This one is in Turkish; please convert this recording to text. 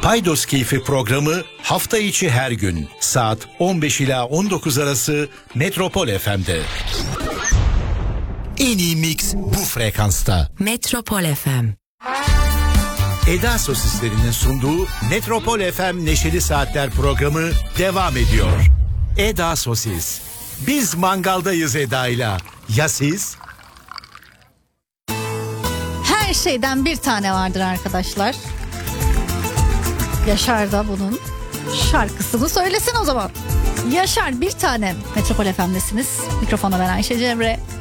Paydos Keyfi programı hafta içi her gün saat 15 ila 19 arası Metropol FM'de. En iyi mix bu frekansta. Metropol FM. Eda Sosislerinin sunduğu Metropol FM Neşeli Saatler programı devam ediyor. Eda Sosis. Biz mangaldayız Eda'yla. Ya siz? Her şeyden bir tane vardır arkadaşlar. Yaşar da bunun şarkısını söylesin o zaman. Yaşar bir tane. Metropol FM'desiniz. Mikrofona ben Ayşe Cemre.